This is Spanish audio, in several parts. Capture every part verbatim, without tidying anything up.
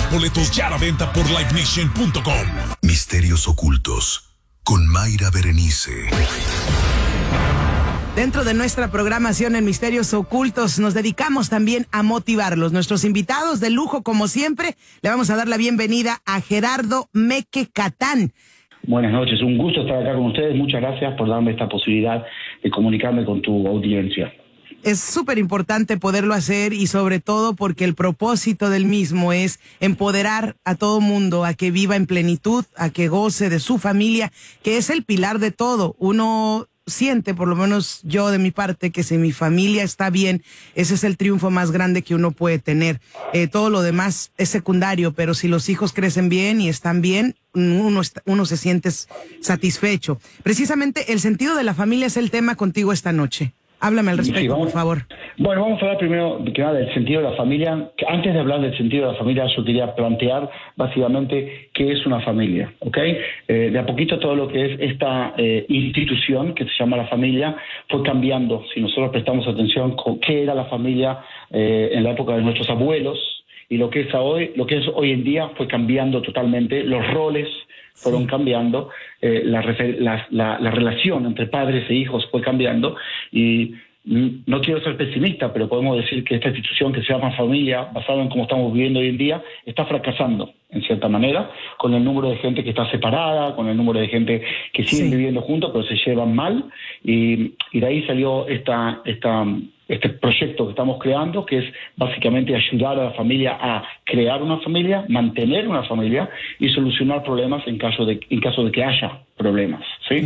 Boletos ya a la venta por live nation punto com. Misterios ocultos con Mayra Berenice. Dentro de nuestra programación en Misterios Ocultos nos dedicamos también a motivarlos. Nuestros invitados de lujo, como siempre, le vamos a dar la bienvenida a Gerardo Mequecatán. Buenas noches, un gusto estar acá con ustedes. Muchas gracias por darme esta posibilidad de comunicarme con tu audiencia. Es súper importante poderlo hacer y sobre todo porque el propósito del mismo es empoderar a todo mundo a que viva en plenitud, a que goce de su familia, que es el pilar de todo. Uno siente, por lo menos yo de mi parte, que si mi familia está bien, ese es el triunfo más grande que uno puede tener. Eh, todo lo demás es secundario, pero si los hijos crecen bien y están bien, uno, está, uno se siente satisfecho. Precisamente el sentido de la familia es el tema contigo esta noche. Háblame al respecto, sí, vamos, por favor. Bueno, vamos a hablar primero que nada del sentido de la familia. Antes de hablar del sentido de la familia, yo quería plantear básicamente qué es una familia, ¿ok? Eh, de a poquito todo lo que es esta eh, institución que se llama la familia fue cambiando. Si nosotros prestamos atención con qué era la familia eh, en la época de nuestros abuelos y lo que es hoy, lo que es hoy en día fue cambiando totalmente. Los roles fueron cambiando, eh, la, la, la, la relación entre padres e hijos fue cambiando y no quiero ser pesimista, pero podemos decir que esta institución que se llama familia, basada en cómo estamos viviendo hoy en día, está fracasando en cierta manera, con el número de gente que está separada, con el número de gente que siguen sí. viviendo juntos, pero se llevan mal, y, y de ahí salió esta, esta, este proyecto que estamos creando, que es básicamente ayudar a la familia a crear una familia, mantener una familia y solucionar problemas en caso de, en caso de que haya problemas, ¿sí?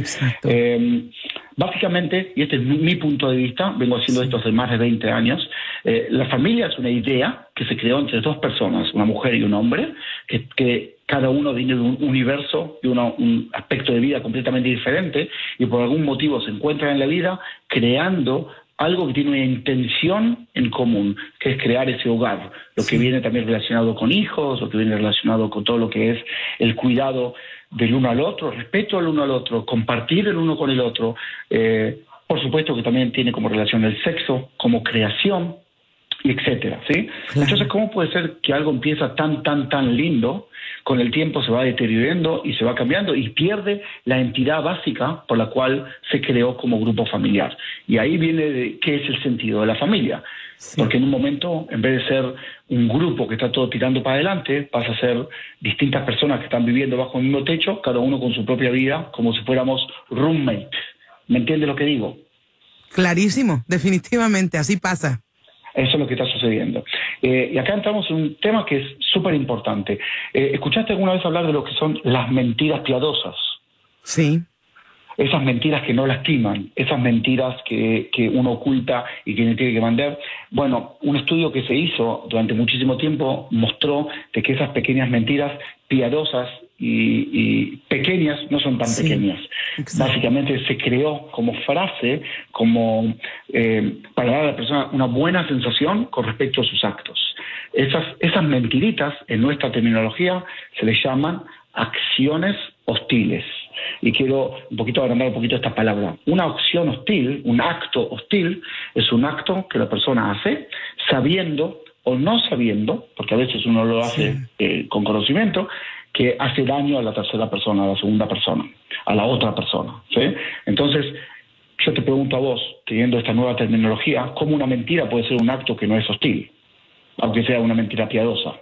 Eh, básicamente, y este es mi, mi punto de vista, vengo haciendo sí. esto hace más de veinte años, eh, la familia es una idea que se creó entre dos personas, una mujer y un hombre, que, que cada uno viene de un universo, de una, un aspecto de vida completamente diferente, y por algún motivo se encuentran en la vida creando algo que tiene una intención en común, que es crear ese hogar, lo sí. que viene también relacionado con hijos, lo que viene relacionado con todo lo que es el cuidado del uno al otro, respeto al uno al otro, compartir el uno con el otro, eh, por supuesto que también tiene como relación el sexo, como creación, y etcétera, ¿sí? Claro. Entonces, ¿cómo puede ser que algo empieza tan, tan, tan lindo, con el tiempo se va deteriorando y se va cambiando y pierde la entidad básica por la cual se creó como grupo familiar? Y ahí viene de qué es el sentido de la familia. Sí. Porque en un momento, en vez de ser un grupo que está todo tirando para adelante, pasa a ser distintas personas que están viviendo bajo el mismo techo, cada uno con su propia vida, como si fuéramos roommates. ¿Me entiende lo que digo? Clarísimo, definitivamente, así pasa. Eso es lo que está sucediendo. Eh, y acá entramos en un tema que es súper importante. Eh, ¿Escuchaste alguna vez hablar de lo que son las mentiras piadosas? Sí. Esas mentiras que no lastiman, esas mentiras que, que uno oculta y que no tiene que mandar. Bueno, un estudio que se hizo durante muchísimo tiempo mostró de que esas pequeñas mentiras piadosas y, y pequeñas no son tan sí, pequeñas. Exacto. Básicamente se creó como frase, como eh, para dar a la persona una buena sensación con respecto a sus actos. Esas, esas mentiritas en nuestra terminología se les llaman acciones hostiles. Y quiero un poquito agrandar un poquito esta palabra. Una acción hostil, un acto hostil, es un acto que la persona hace sabiendo o no sabiendo, porque a veces uno lo hace sí. eh, con conocimiento, que hace daño a la tercera persona, a la segunda persona, a la otra persona, ¿sí? Entonces, yo te pregunto a vos, teniendo esta nueva terminología, ¿cómo una mentira puede ser un acto que no es hostil, aunque sea una mentira piadosa?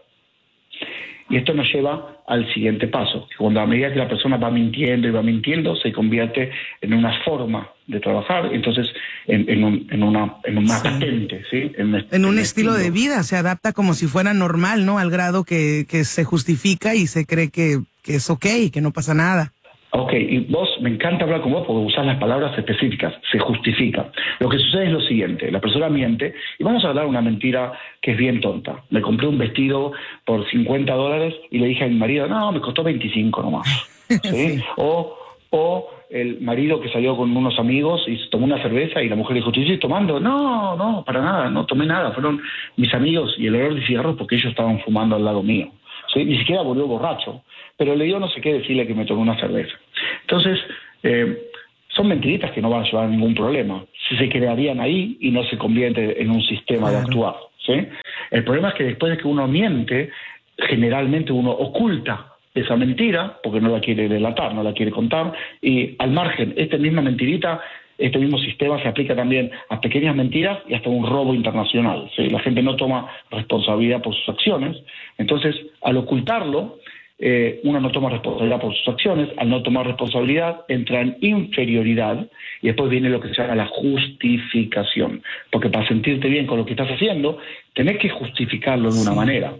Y esto nos lleva al siguiente paso, que cuando a medida que la persona va mintiendo y va mintiendo, se convierte en una forma de trabajar, entonces en, en, un, en una, en una sí. patente, ¿sí? En, en, en un estilo, estilo de vida, se adapta como si fuera normal, ¿no? Al grado que, que se justifica y se cree que, que es ok, que no pasa nada. Ok, y vos, me encanta hablar con vos porque usás las palabras específicas, se justifica. Lo que sucede es lo siguiente, la persona miente, y vamos a hablar una mentira que es bien tonta. Me compré un vestido por cincuenta dólares y le dije a mi marido, no, me costó veinticinco nomás. ¿Sí? Sí. O, o el marido que salió con unos amigos y tomó una cerveza y la mujer le dijo, ¿estás tomando? No, no, para nada, no tomé nada. Fueron mis amigos y el olor de cigarros porque ellos estaban fumando al lado mío. ¿Sí? Ni siquiera volvió borracho, pero le dio no sé qué decirle que me tomé una cerveza. Entonces, eh, son mentiritas que no van a llevar a ningún problema, si se quedarían ahí y no se convierte en un sistema claro. de actuar, ¿sí? El problema es que después de que uno miente, generalmente uno oculta esa mentira porque no la quiere delatar, no la quiere contar, y al margen, esta misma mentirita, este mismo sistema se aplica también a pequeñas mentiras y hasta un robo internacional, ¿sí? La gente no toma responsabilidad por sus acciones, entonces al ocultarlo, eh, uno no toma responsabilidad por sus acciones, al no tomar responsabilidad entra en inferioridad y después viene lo que se llama la justificación, porque para sentirte bien con lo que estás haciendo, tenés que justificarlo de una manera.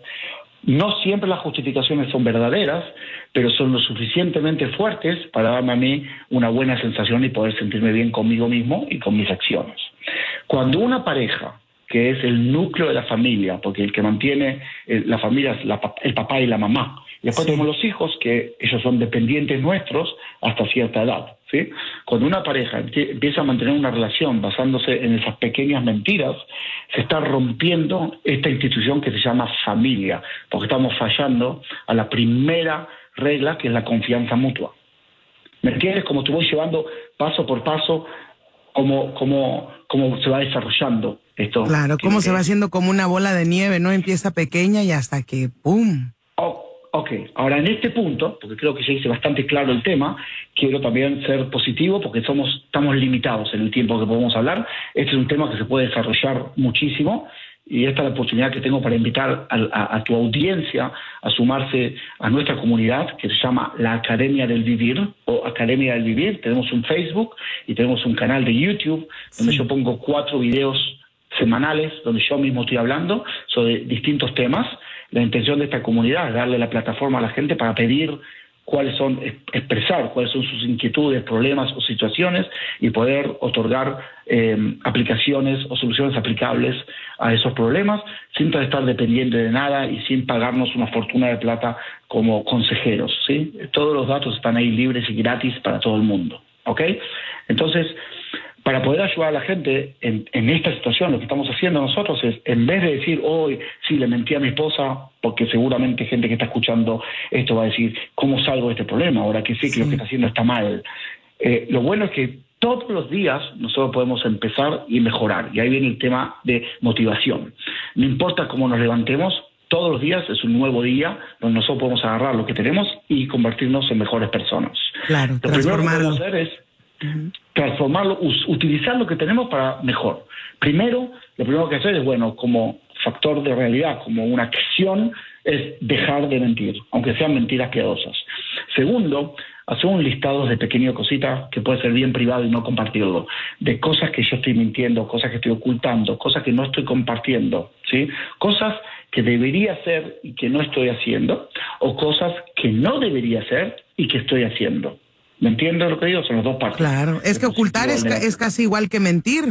No siempre las justificaciones son verdaderas, pero son lo suficientemente fuertes para darme a mí una buena sensación y poder sentirme bien conmigo mismo y con mis acciones. Cuando una pareja, que es el núcleo de la familia, porque el que mantiene la familia es la, el papá y la mamá, y después sí. tenemos los hijos, que ellos son dependientes nuestros hasta cierta edad, ¿sí? Cuando una pareja empieza a mantener una relación basándose en esas pequeñas mentiras, se está rompiendo esta institución que se llama familia, porque estamos fallando a la primera regla, que es la confianza mutua. ¿Me entiendes? Como te voy llevando paso por paso, cómo, cómo, cómo se va desarrollando esto. Claro, cómo que, se va haciendo como una bola de nieve, ¿no? Empieza pequeña y hasta que ¡pum! Oh, ok, ahora en este punto, porque creo que ya hice bastante claro el tema, quiero también ser positivo porque somos estamos limitados en el tiempo que podemos hablar. Este es un tema que se puede desarrollar muchísimo y esta es la oportunidad que tengo para invitar a, a, a tu audiencia a sumarse a nuestra comunidad que se llama la Academia del Vivir o Academia del Vivir. Tenemos un Facebook y tenemos un canal de YouTube donde sí. yo pongo cuatro videos semanales donde yo mismo estoy hablando sobre distintos temas. La intención de esta comunidad es darle la plataforma a la gente para pedir cuáles son, expresar cuáles son sus inquietudes, problemas o situaciones y poder otorgar eh, aplicaciones o soluciones aplicables a esos problemas sin estar dependiente de nada y sin pagarnos una fortuna de plata como consejeros, ¿sí? Todos los datos están ahí libres y gratis para todo el mundo, ¿ok? Entonces, para poder ayudar a la gente en, en esta situación, lo que estamos haciendo nosotros es, en vez de decir, hoy oh, sí, le mentí a mi esposa, porque seguramente gente que está escuchando esto va a decir, ¿cómo salgo de este problema? Ahora que sé que sí. lo que está haciendo está mal. Eh, lo bueno es que todos los días nosotros podemos empezar y mejorar. Y ahí viene el tema de motivación. No importa cómo nos levantemos, todos los días es un nuevo día donde nosotros podemos agarrar lo que tenemos y convertirnos en mejores personas. Claro, lo primero que podemos hacer es Uh-huh. transformarlo, us, utilizar lo que tenemos para mejor. Primero, lo primero que hacer es, bueno, como factor de realidad, como una acción, es dejar de mentir, aunque sean mentiras piadosas. Segundo, hacer un listado de pequeñas cositas que puede ser bien privado y no compartirlo, de cosas que yo estoy mintiendo, cosas que estoy ocultando, cosas que no estoy compartiendo, ¿sí? Cosas que debería hacer y que no estoy haciendo, o cosas que no debería hacer y que estoy haciendo. ¿Me entiendes lo que digo? Son las dos partes. Claro, es que ocultar es, es casi igual que mentir.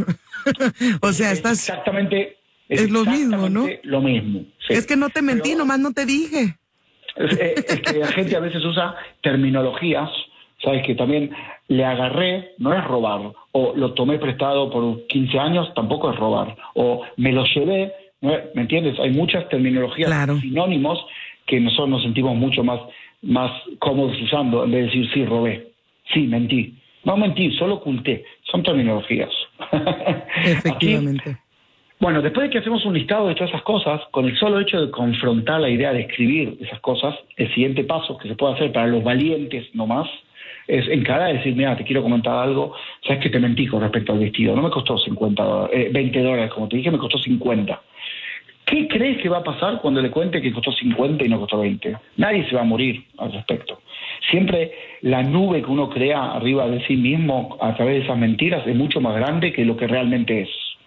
O sea, estás... Exactamente. Es, es lo mismo, ¿no? Lo mismo. Sí. Es que no te mentí, Pero, nomás no te dije. Es, es que la gente a veces usa terminologías, ¿sabes? Que también le agarré, no es robar, o lo tomé prestado por quince años, tampoco es robar, o me lo llevé, ¿no? ¿Me entiendes? Hay muchas terminologías claro. sinónimos que nosotros nos sentimos mucho más, más cómodos usando, en vez de decir sí, robé. Sí, mentí. No mentí, solo oculté. Son terminologías. Efectivamente. Aquí, bueno, después de que hacemos un listado de todas esas cosas, con el solo hecho de confrontar la idea de escribir esas cosas, el siguiente paso que se puede hacer para los valientes nomás, es encarar y decir, mira, te quiero comentar algo, sabes que te mentí con respecto al vestido, no me costó cincuenta dólares, eh, veinte dólares, como te dije, me costó cincuenta. ¿Qué crees que va a pasar cuando le cuente que costó cincuenta y no costó veinte? Nadie se va a morir al respecto. Siempre la nube que uno crea arriba de sí mismo a través de esas mentiras es mucho más grande que lo que realmente es.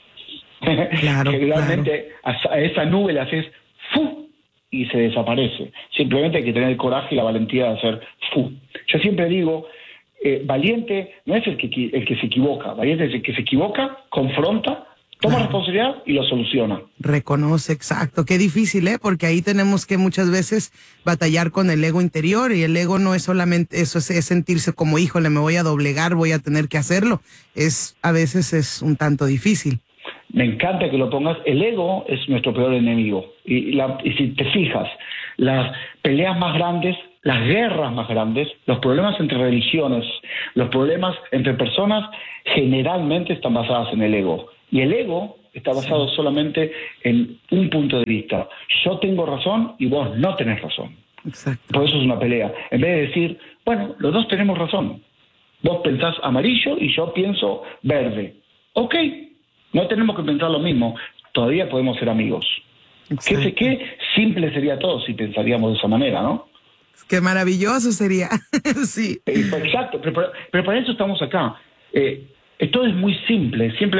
Claro, que realmente claro. a esa nube le haces ¡fu! Y se desaparece. Simplemente hay que tener el coraje y la valentía de hacer ¡fu! Yo siempre digo, eh, valiente no es el que, el que se equivoca, valiente es el que se equivoca, confronta, toma claro. responsabilidad y lo soluciona. Reconoce, exacto. Qué difícil, ¿eh? Porque ahí tenemos que muchas veces batallar con el ego interior y el ego no es solamente eso, es, es sentirse como, híjole, me voy a doblegar, voy a tener que hacerlo. Es a veces es un tanto difícil. Me encanta que lo pongas. El ego es nuestro peor enemigo. Y, la, y si te fijas, las peleas más grandes, las guerras más grandes, los problemas entre religiones, los problemas entre personas, generalmente están basadas en el ego. Y el ego está basado solamente en un punto de vista. Yo tengo razón y vos no tenés razón. Exacto. Por eso es una pelea. En vez de decir, bueno, los dos tenemos razón. Vos pensás amarillo y yo pienso verde. Ok, no tenemos que pensar lo mismo. Todavía podemos ser amigos. ¿Qué, qué simple sería todo si pensaríamos de esa manera, ¿no? Qué maravilloso sería. Sí. Eh, exacto, pero, pero para eso estamos acá. Eh, todo es muy simple. Siempre